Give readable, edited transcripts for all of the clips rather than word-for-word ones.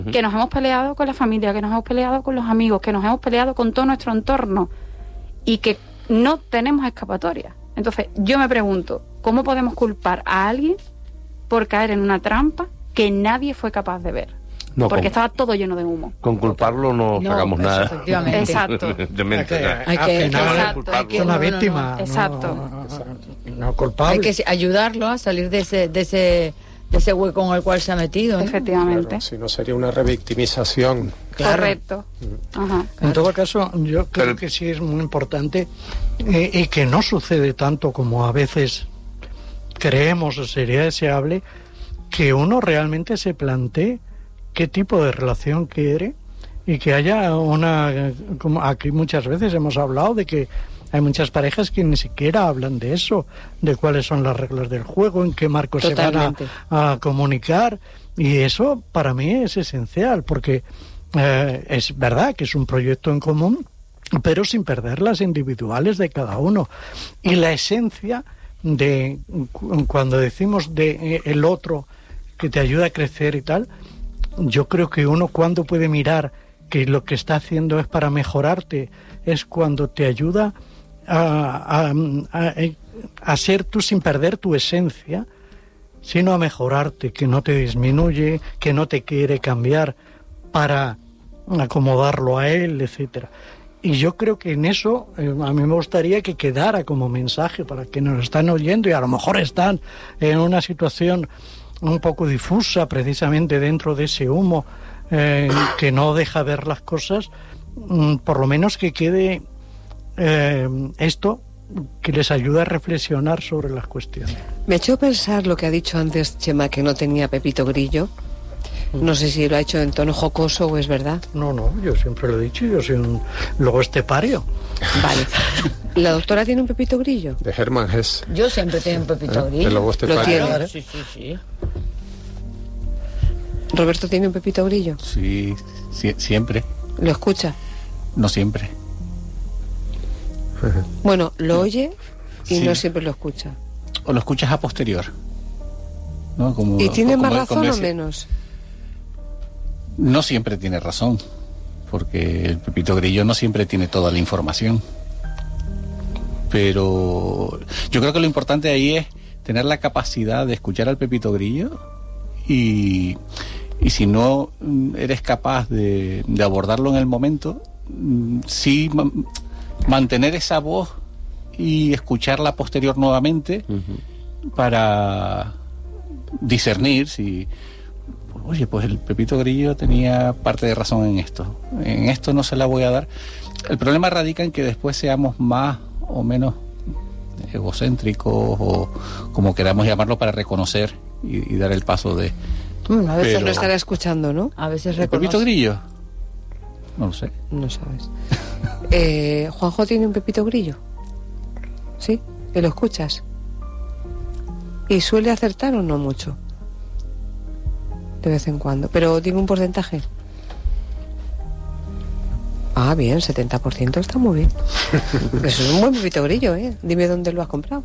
que nos hemos peleado con la familia, que nos hemos peleado con los amigos, que nos hemos peleado con todo nuestro entorno y que no tenemos escapatoria. Entonces, yo me pregunto, ¿cómo podemos culpar a alguien por caer en una trampa que nadie fue capaz de ver? No, porque estaba todo lleno de humo. Con culparlo no sacamos nada. Efectivamente. Exacto. Hay que es una víctima. Exacto. No culpable. Hay que ayudarlo a salir de ese hueco en el cual se ha metido, ¿no? Efectivamente. Claro, si no sería una revictimización. Claro. Correcto. Ajá. En todo caso, yo creo que sí es muy importante y que no sucede tanto como a veces creemos o sería deseable, que uno realmente se plantee qué tipo de relación quiere y que haya como aquí muchas veces hemos hablado de que hay muchas parejas que ni siquiera hablan de eso, de cuáles son las reglas del juego, en qué marco Totalmente. se van a comunicar, y eso para mí es esencial, porque es verdad que es un proyecto en común, pero sin perder las individuales de cada uno. Y la esencia de cuando decimos de el otro que te ayuda a crecer y tal, yo creo que uno cuando puede mirar que lo que está haciendo es para mejorarte, es cuando te ayuda a ser tú sin perder tu esencia, sino a mejorarte, que no te disminuye, que no te quiere cambiar para acomodarlo a él, etcétera. Y yo creo que en eso a mí me gustaría que quedara como mensaje para que nos están oyendo y a lo mejor están en una situación un poco difusa precisamente dentro de ese humo que no deja ver las cosas, por lo menos que quede esto que les ayuda a reflexionar sobre las cuestiones. Me ha hecho pensar lo que ha dicho antes Chema, que no tenía Pepito Grillo. No sé si lo ha hecho en tono jocoso o es verdad. No, yo siempre lo he dicho, yo soy un lobo estepario. Vale. ¿La doctora tiene un Pepito Grillo? De Hermann Hesse. Yo siempre tengo un Pepito Grillo. El lobo estepario. Lo tiene. Claro, sí. ¿Roberto tiene un Pepito Grillo? Sí, siempre. ¿Lo escucha? No siempre. Bueno, lo oye y Sí. no siempre lo escucha. O lo escuchas a posterior, ¿no? ¿Y tiene más como razón o decía, menos? No siempre tiene razón, porque el Pepito Grillo no siempre tiene toda la información. Pero yo creo que lo importante ahí es tener la capacidad de escuchar al Pepito Grillo y si no eres capaz de abordarlo en el momento, sí mantener esa voz y escucharla posterior nuevamente para discernir si, oye, pues el Pepito Grillo tenía parte de razón en esto no se la voy a dar. El problema radica en que después seamos más o menos egocéntricos o como queramos llamarlo para reconocer y dar el paso de... A veces lo estará escuchando, ¿no? A veces ¿El Pepito Grillo? No lo sé. No sabes. ¿Juanjo tiene un Pepito Grillo? ¿Sí? ¿Que lo escuchas? ¿Y suele acertar o no mucho? De vez en cuando. Pero dime un porcentaje. Ah, bien, 70% está muy bien. Eso es un buen Pepito Grillo, ¿eh? Dime dónde lo has comprado.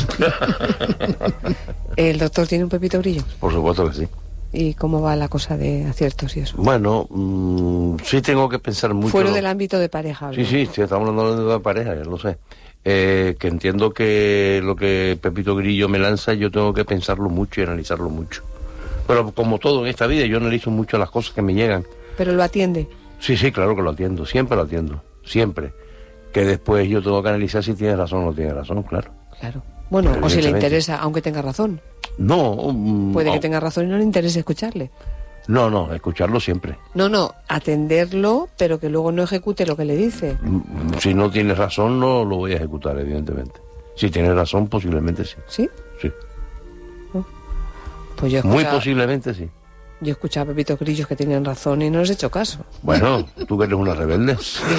¿El doctor tiene un Pepito Grillo? Por supuesto que sí. ¿Y cómo va la cosa de aciertos y eso? Bueno, sí tengo que pensar mucho. Fuera del ámbito de pareja. ¿no? Sí, estamos hablando de pareja, ya lo sé. Que entiendo que lo que Pepito Grillo me lanza, yo tengo que pensarlo mucho y analizarlo mucho. Pero como todo en esta vida, yo analizo mucho las cosas que me llegan. ¿Pero lo atiende? Sí, claro que lo atiendo, siempre lo atiendo, siempre. Que después yo tengo que analizar si tiene razón o no tiene razón, claro. Claro. Bueno, o si le interesa, aunque tenga razón. No. Puede que tenga razón y no le interese escucharle. No, escucharlo siempre. No, atenderlo, pero que luego no ejecute lo que le dice. Si no tiene razón, no lo voy a ejecutar, evidentemente. Si tiene razón, posiblemente sí. ¿Sí? Sí. Pues yo Muy posiblemente sí. Yo he escuchado a Pepito Grillos que tenían razón y no les he hecho caso. Bueno, tú que eres una rebelde.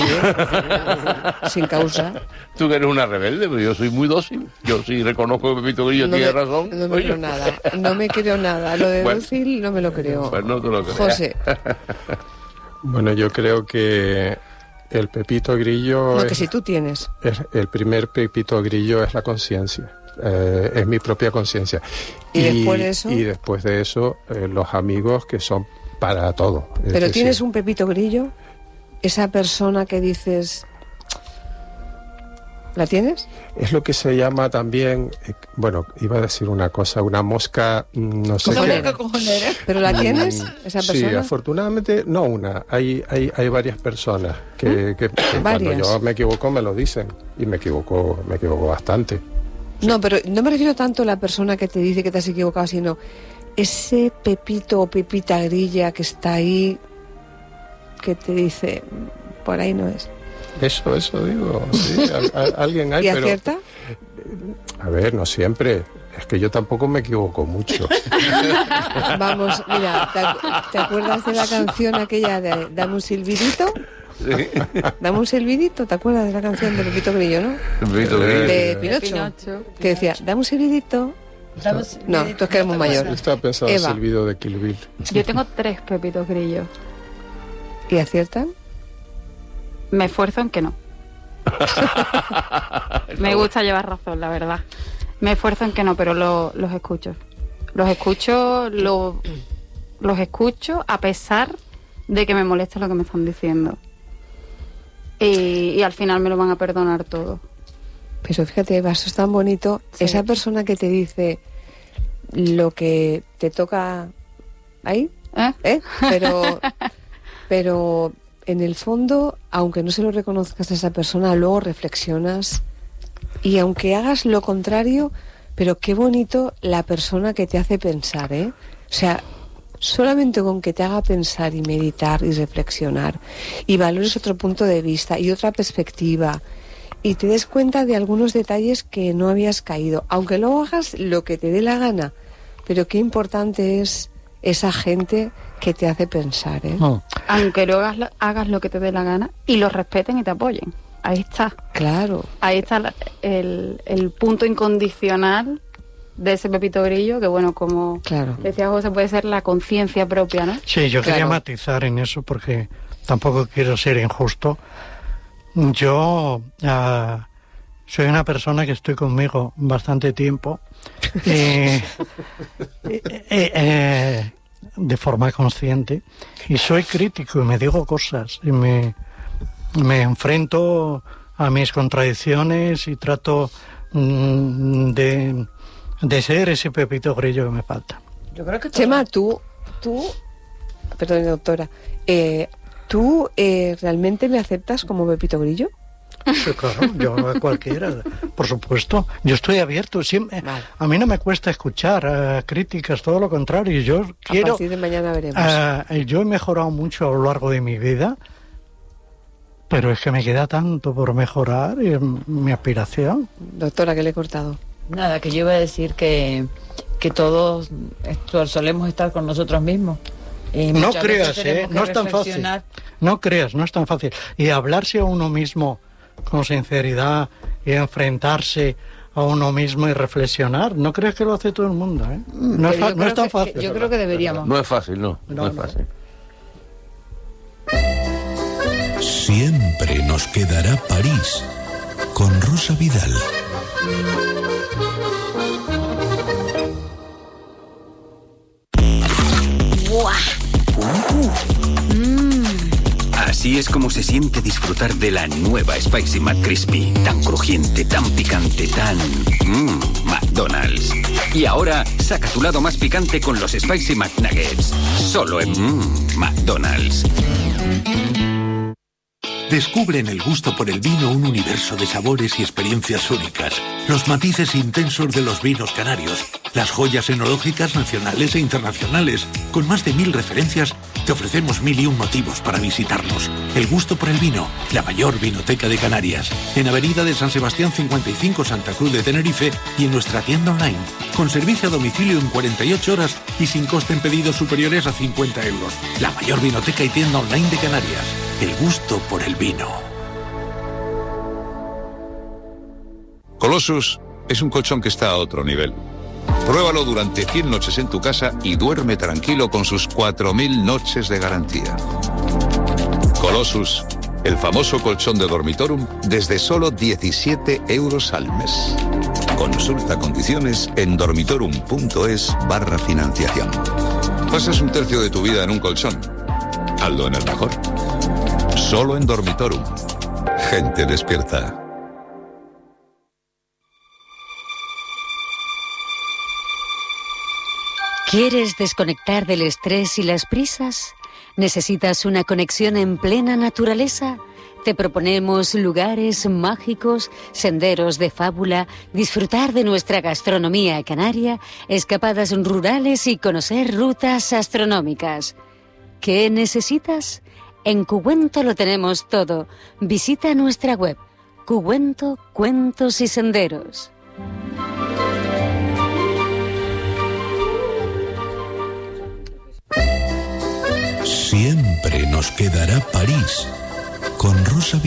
Sin causa. Tú que eres una rebelde, pero yo soy muy dócil. Yo sí reconozco que Pepito Grillo tiene razón. No me creo nada. No me creo nada. Lo de dócil no me lo creo. Pues no te lo creo. José. Bueno, yo creo que el Pepito Grillo... Lo que si tú tienes. El primer Pepito Grillo es la conciencia. Es mi propia conciencia. ¿Y después de eso? Y después de eso, los amigos que son para todo. Es Pero decir, tienes un Pepito Grillo, esa persona que dices... ¿La tienes? es lo que se llama también, bueno, iba a decir una cosa, una mosca, no sé Cojonera. qué. ¿Pero la tienes, esa Sí, persona? afortunadamente no una, hay varias personas que cuando Varias. yo me equivoco me lo dicen, y me equivoco bastante. No, pero no me refiero tanto a la persona que te dice que te has equivocado, sino ese Pepito o Pepita Grilla que está ahí, que te dice, por ahí no es. Eso digo, sí, alguien hay, ¿Y pero... acierta? A ver, no siempre, es que yo tampoco me equivoco mucho. Vamos, mira, ¿te acuerdas de la canción aquella de Dame un silbidito? Dame un silbidito, ¿te acuerdas de la canción de Pepito Grillo, no? Pepito Grillo. De Pinocho. Que decía, dame un silbidito. No, tú es que eres muy mayor. Yo estaba pensando en Eva. el vídeo de Kill Bill. Yo tengo 3 pepitos grillos. ¿Y aciertan? Me esfuerzo en que no. Me gusta llevar razón, la verdad. Me esfuerzo en que no, pero los escucho. Los escucho a pesar de que me molesta lo que me están diciendo. Y al final me lo van a perdonar todo. Pero fíjate, Eva, eso es tan bonito. Sí. Esa persona que te dice lo que te toca ahí, ¿Eh? pero en el fondo, aunque no se lo reconozcas a esa persona, luego reflexionas y aunque hagas lo contrario, pero qué bonito la persona que te hace pensar, ¿eh? O sea, solamente con que te haga pensar y meditar y reflexionar y valores otro punto de vista y otra perspectiva y te des cuenta de algunos detalles que no habías caído, aunque luego hagas lo que te dé la gana, pero qué importante es esa gente que te hace pensar, ¿eh? Aunque luego hagas lo que te dé la gana y los respeten y te apoyen. Ahí está. Claro. Ahí está el punto incondicional de ese Pepito Grillo, que bueno, como Claro. decía José, puede ser la conciencia propia, ¿no? Sí, yo quería Claro. matizar en eso porque tampoco quiero ser injusto. Yo soy una persona que estoy conmigo bastante tiempo de forma consciente y soy crítico y me digo cosas y me enfrento a mis contradicciones y trato de ser ese Pepito Grillo que me falta. Yo creo que Chema, tú, perdón, doctora, ¿tú realmente me aceptas como Pepito Grillo? Sí, claro, yo a cualquiera, por supuesto. Yo estoy abierto siempre. Vale. A mí no me cuesta escuchar críticas, todo lo contrario. Yo A quiero. partir de mañana veremos. Yo he mejorado mucho a lo largo de mi vida, pero es que me queda tanto por mejorar y es mi aspiración. Doctora, que le he cortado. Nada, que yo iba a decir que todos solemos estar con nosotros mismos. Y No muchas creas, veces tenemos que no es tan fácil. reflexionar. No creas, no es tan fácil. Y hablarse a uno mismo con sinceridad y enfrentarse a uno mismo y reflexionar, no creas que lo hace todo el mundo, ¿eh? No, Pero yo no es creo tan que- fácil. Yo creo que deberíamos. No es fácil, no No, es no. fácil. Siempre nos quedará París con Rosa Vidal. Así es como se siente disfrutar de la nueva Spicy McCrispy. Tan crujiente, tan picante, tan... McDonald's. Y ahora, saca tu lado más picante con los Spicy McNuggets. Solo en McDonald's. Descubre en el gusto por el vino un universo de sabores y experiencias únicas. Los matices intensos de los vinos canarios. Las joyas enológicas nacionales e internacionales. Con más de 1000 referencias, te ofrecemos 1001 motivos para visitarnos. El gusto por el vino, la mayor vinoteca de Canarias. En Avenida de San Sebastián 55, Santa Cruz de Tenerife, y en nuestra tienda online. Con servicio a domicilio en 48 horas y sin coste en pedidos superiores a 50 euros. La mayor vinoteca y tienda online de Canarias. El gusto por el vino. Colossus es un colchón que está a otro nivel. Pruébalo durante 100 noches en tu casa y duerme tranquilo con sus 4000 noches de garantía. Colossus, el famoso colchón de Dormitorum, desde solo 17 euros al mes. Consulta condiciones en dormitorum.es/financiación. Pasas un tercio de tu vida en un colchón. Hazlo en el mejor. Solo en Dormitorum. Gente despierta. ¿Quieres desconectar del estrés y las prisas? ¿Necesitas una conexión en plena naturaleza? Te proponemos lugares mágicos, senderos de fábula, disfrutar de nuestra gastronomía canaria, escapadas rurales y conocer rutas astronómicas. ¿Qué necesitas? En Cuguento lo tenemos todo. Visita nuestra web, Cuguento, Cuentos y Senderos. Siempre nos quedará París, con Rosa